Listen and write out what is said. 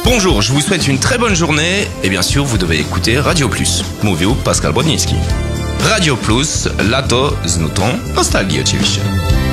Bonjour, je vous souhaite une très bonne journée et bien sûr vous devez écouter Radio Plus. Mówił Pascal Bodnicki. Radio Plus, lato z nutą nostalgii oczywiście.